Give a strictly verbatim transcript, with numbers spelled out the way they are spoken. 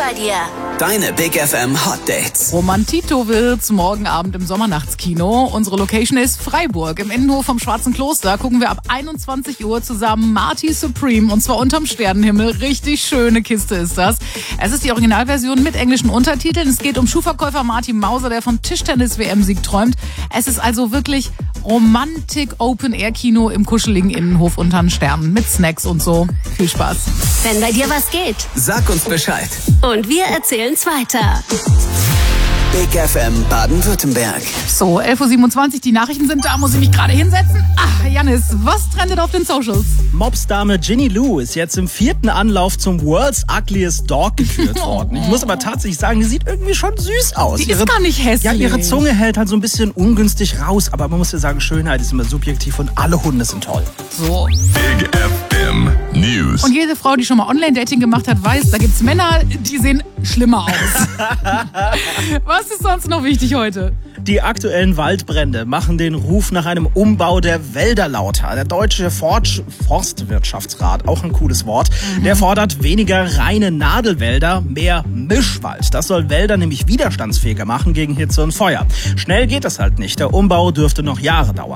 bei dir. Deine Big F M Hot Dates. Romantito wird's morgen Abend im Sommernachtskino. Unsere Location ist Freiburg. Im Innenhof vom Schwarzen Kloster gucken wir ab einundzwanzig Uhr zusammen Marty Supreme. Und zwar unterm Sternenhimmel. Richtig schöne Kiste ist das. Es ist die Originalversion mit englischen Untertiteln. Es geht um Schuhverkäufer Martin Mauser, der von Tischtennis-W M-Sieg träumt. Es ist also wirklich Romantik-Open-Air-Kino im kuscheligen Innenhof unter den Sternen. Mit Snacks und so. Viel Spaß. Wenn bei dir was geht. Sag uns Bescheid. Und wir erzählen's weiter. Big F M Baden-Württemberg. So, elf Uhr siebenundzwanzig, die Nachrichten sind da, muss ich mich gerade hinsetzen? Ach, Jannis, was trendet auf den Socials? Mobsdame Ginny Lou ist jetzt im vierten Anlauf zum World's Ugliest Dog gekürt worden. Ich muss aber tatsächlich sagen, die sieht irgendwie schon süß aus. Die ihre, ist gar nicht hässlich. Ja, ihre Zunge hält halt so ein bisschen ungünstig raus, aber man muss ja sagen, Schönheit ist immer subjektiv und alle Hunde sind toll. So. Big F M News. Und jede Frau, die schon mal Online-Dating gemacht hat, weiß, da gibt's Männer, die sehen schlimmer aus. Was ist sonst noch wichtig heute? Die aktuellen Waldbrände machen den Ruf nach einem Umbau der Wälder lauter. Der Deutsche Forst- Forstwirtschaftsrat, auch ein cooles Wort, mhm. der fordert weniger reine Nadelwälder, mehr Mischwald. Das soll Wälder nämlich widerstandsfähiger machen gegen Hitze und Feuer. Schnell geht das halt nicht. Der Umbau dürfte noch Jahre dauern.